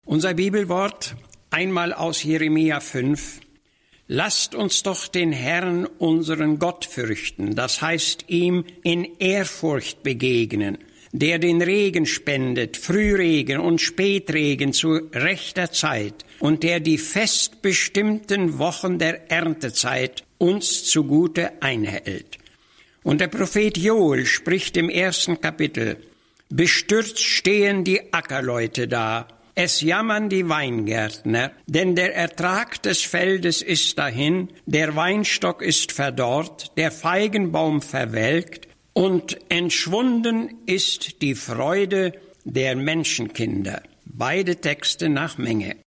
Unser Bibelwort einmal aus Jeremia 5. Lasst uns doch den Herrn, unseren Gott, fürchten, das heißt ihm in Ehrfurcht begegnen, der den Regen spendet, Frühregen und Spätregen zu rechter Zeit und der die fest bestimmten Wochen der Erntezeit uns zugute einhält. Und der Prophet Joel spricht im 1. Kapitel: Bestürzt stehen die Ackerleute da, es jammern die Weingärtner, denn der Ertrag des Feldes ist dahin, der Weinstock ist verdorrt, der Feigenbaum verwelkt, und entschwunden ist die Freude der Menschenkinder. Beide Texte nach Menge.